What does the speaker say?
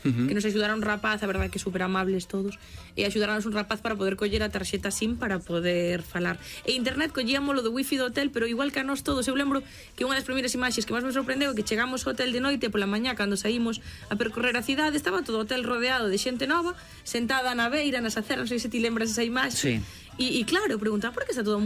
que nos axudaron un rapaz, a verdade que super amables todos, e axudaronnos un rapaz para poder coller a tarxeta SIM para poder falar. E internet collíamolo do wifi do hotel, pero igual que a nós todos, eu lembro que unha das primeiras imaxes que máis me sorprendeu é que chegamos ao hotel de noite pola mañá cando saímos a percorrer a cidade, estaba todo o hotel rodeado de xente nova, sentada na beira, nas aceras, non sei se ti lembras esa imaxe. Sí. E claro, preguntaba por que está todo